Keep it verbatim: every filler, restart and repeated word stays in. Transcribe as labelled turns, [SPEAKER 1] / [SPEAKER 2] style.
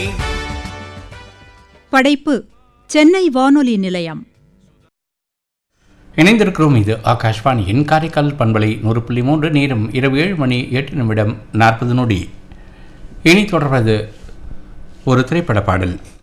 [SPEAKER 1] படைப்பு சென்னை வானொலி நிலையம்.
[SPEAKER 2] இணைந்திருக்கிறோம். இது ஆகாஷ்வாணியின் காரைக்கால் பண்பலை நூறு புள்ளி மூன்று. நேரம் இரவு ஏழு மணி எட்டு நிமிடம் நாற்பது நொடி. இனி தொடர்வது ஒரு திரைப்பட பாடல்.